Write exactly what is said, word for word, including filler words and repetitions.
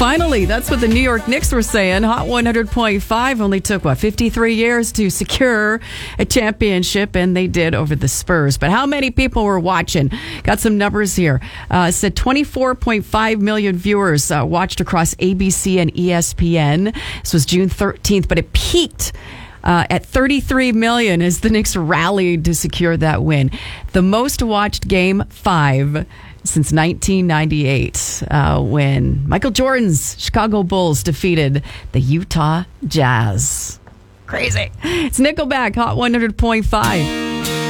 Finally, that's what the New York Knicks were saying. Hot one hundred point five only took, what, fifty-three years to secure a championship, and they did over the Spurs. But how many people were watching? Got some numbers here. Uh, it said twenty-four point five million viewers uh, watched across A B C and E S P N. This was June thirteenth, but it peaked Uh, at thirty-three million as the Knicks rallied to secure that win. The most watched game five since nineteen ninety-eight, uh, when Michael Jordan's Chicago Bulls defeated the Utah Jazz. Crazy. It's Nickelback, Hot one hundred point five.